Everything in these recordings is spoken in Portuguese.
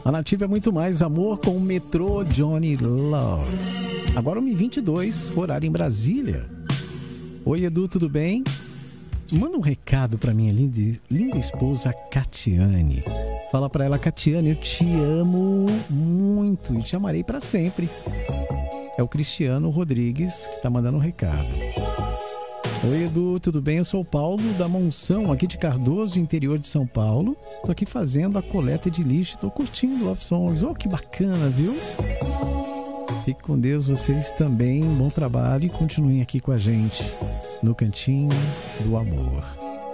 A Nativa é muito mais amor com o Metrô Johnny Love. Agora 1h22, horário em Brasília. Oi, Edu, tudo bem? Manda um recado pra minha linda esposa Catiane. Fala pra ela, Catiane, eu te amo muito e te amarei pra sempre. É o Cristiano Rodrigues que tá mandando um recado. Oi, Edu, tudo bem? Eu sou o Paulo da Monção, aqui de Cardoso, interior de São Paulo. Tô aqui fazendo a coleta de lixo, tô curtindo Love Songs. Oh, que bacana, viu? Fique com Deus, vocês também. Bom trabalho e continuem aqui com a gente no Cantinho do Amor.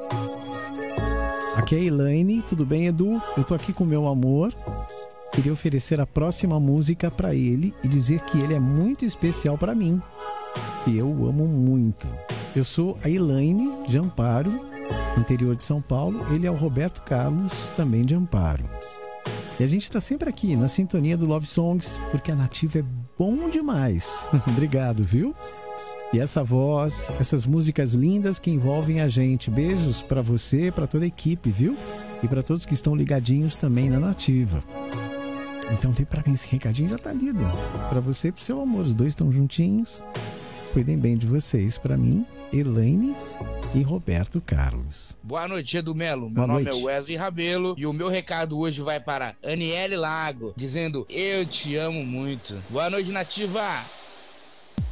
Aqui é a Elaine, tudo bem, Edu? Eu tô aqui com o meu amor. Queria oferecer a próxima música pra ele e dizer que ele é muito especial pra mim. E eu o amo muito. Eu sou a Elaine de Amparo, interior de São Paulo. Ele é o Roberto Carlos, também de Amparo. E a gente está sempre aqui na sintonia do Love Songs, porque a Nativa é bom demais. Obrigado, viu? E essa voz, essas músicas lindas que envolvem a gente. Beijos para você, para toda a equipe, viu? E para todos que estão ligadinhos também na Nativa. Então tem para mim esse recadinho, já tá lido. Para você e pro seu amor, os dois estão juntinhos. Cuidem bem de vocês, para mim, Elaine e Roberto Carlos. Boa noite, Edu Melo. Meu nome é Wesley Rabelo e o meu recado hoje vai para Aniele Lago, dizendo: eu te amo muito. Boa noite, Nativa!